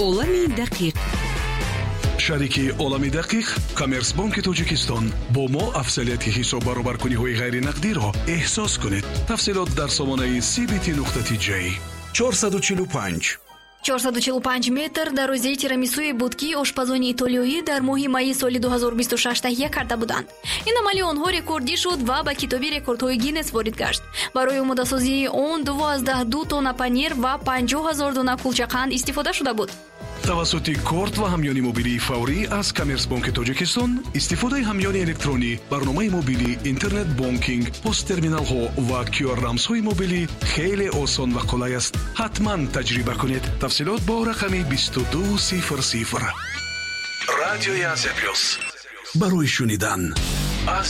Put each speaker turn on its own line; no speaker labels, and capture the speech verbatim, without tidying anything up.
олами дақиқ.
шарики олами дақиқ коммерсбанки тоҷикистон бо мо афзалияти ҳисоб баробаркуниҳои ғайринақдиро эҳсос кунед. тафсилот дар сомонаи си би ти нуқта ти ҷей. чорсаду чилу панҷ
чорсаду чилу панҷ метр дарозаи тирамисуи буд ки ошпазони итолиёӣ дар моҳи майи соли ду ҳазору бисту шаш таҳия карда буданд. ин амали онҳо рекордӣ шуд ва ба китоби рекордҳои гиннес ворид гашт. барои омодасозии он дувоздаҳ ду тонна панир ва панҷоҳ ҳазор дона кулчақанд истифода шуда буд.
тавассути корт ва ҳамёни мобилии фаврӣ аз коммерсбанки тоҷикистон истифодаи ҳамёни электронӣ, барномаи мобилӣ, интернет бонкинг, посттерминалҳо ва кю ар рамзҳои мобилӣ хеле осон ва қулай аст. ҳатман таҷриба кунед. тафсилот бо рақами бисту ду сифр сифр. радиои Азия плюс барои шунидан.